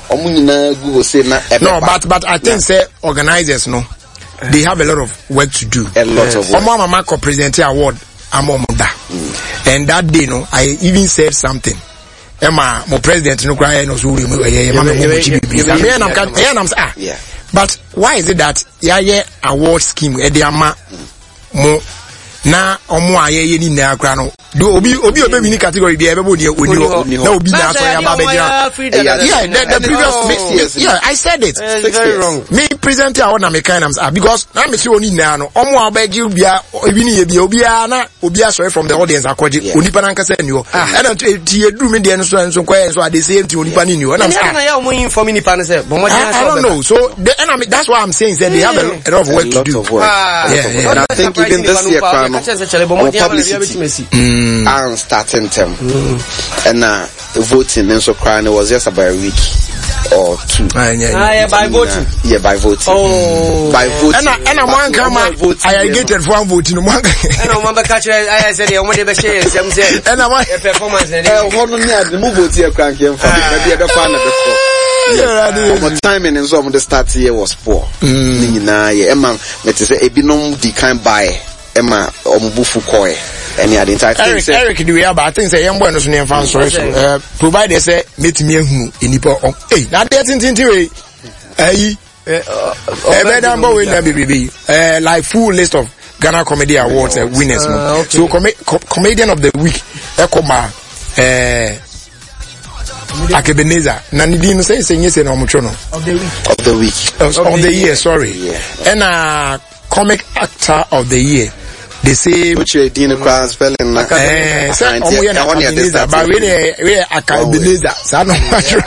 No, but I think say organizers no, they have a lot of work to do. A lot of work. Mama presented award amomuda, and that day no, I even said something. Emma, my president no cry no so but why is it that award scheme mo na omo aye ni na akra no do obi ni category dey everybody na obi na so ya ba be the previous yeah I said it. Very wrong. Me present award na me kind am because na me see oni na no omo abegi bia ebi ni ye bia obi na obi sorry from the audience akwaje onipa na nkasa ni o and ti edu me dey no so kwai so they say nti onipa ni o na ya omo inform nipa no say but I don't know so that's why I'm saying that they have a lot of work to do. And I think even this year publicity and starting term and voting and so crying it was just about a week or two. By voting. Yeah, by voting. Oh, by voting. And one come I get for one voting. And I remember catch I said I want to share some say and I want performance and the move vote here crank here for maybe other fan of the the timing and some of the start here was poor. Emma let say ebinom the kind buy Emma omubufu koe any identity Eric do we have I think say yambo no so ne fan so provide say metimi ehunu enipa na dey tintin we bedan we na bibi like full list of Ghana Comedy Awards winners so comedian of the week ekoma Ebenezer na nidi no say nyese na omutwo no of the week of the year sorry and comic actor of the year they say which you did in class spelling like Ebenezer but we Ebenezer so no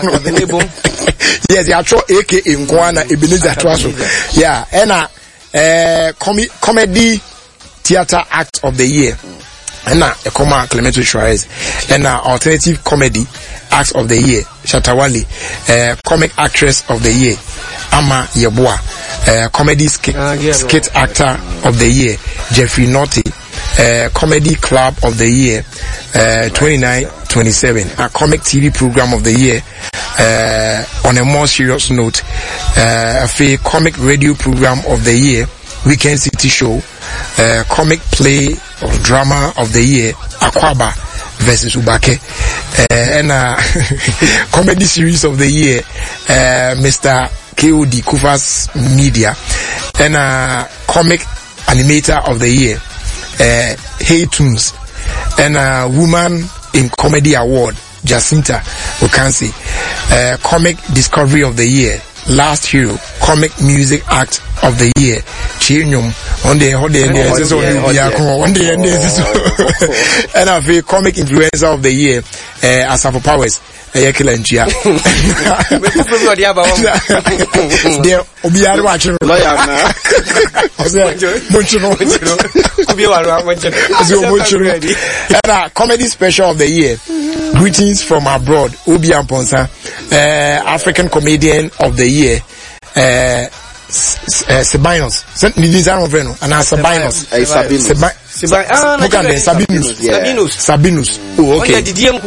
yes ya tro aka Nkwana Ebenezer twaso yeah and comedy theater act of the year and Ekoma Clemente Suarez and alternative comedy act of the year Shatawale comic actress of the year Ama Yeboah comedy skit actor of the year Jeffrey Naughty comedy club of the year 29-27 a comic TV program of the year on a more serious note a comic radio program of the year Weekend City Show comic play or drama of the year Akwaba versus Ubake and comedy series of the year Mr. KOD Kufas Media and comic animator of the year Hey Tunes and woman in comedy award Jacinta Okansi comic discovery of the year Last Hero comic music act of the year Chinyum on the and a comic influencer of the year Asafo Powers Eyekilenchia there obiara watching and a comedy special of the year Greetings from Abroad Obi Amponsa African comedian of the year Sabinus Sabinus oh okay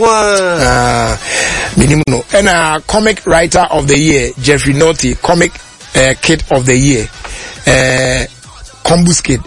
minimum and comic writer of the year Jeffrey Naughty comic kid of the year Combus Kid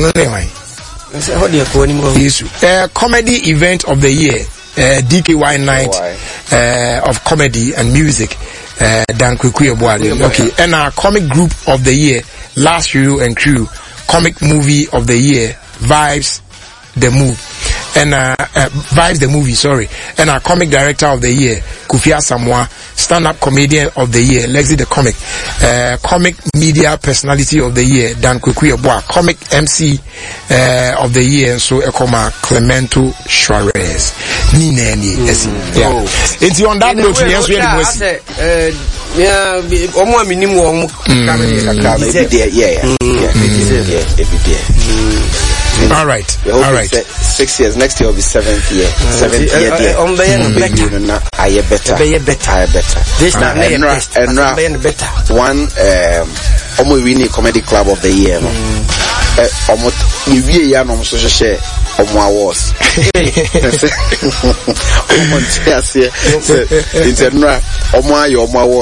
comedy event of the year DKY night of comedy and music Dan Kwekuye Boale okay and comic group of the year Last Hero and Crew comic movie of the year Vibes the Movie and Vibes the Movie sorry and comic director of the year Kufia Samoa stand-up comedian of the year Lexi the Comic comic media personality of the year Dan Kwekuye Boale comic MC of the year so Ekoma Clemento Suarez Nineni yeah it's on that note yes we yeah omo minimum all right 6 years next year will be 7th year 7th year better this not better one omo winning comedy club of the year omo we ya no so share omo awards omo tiase internal omo ayo omo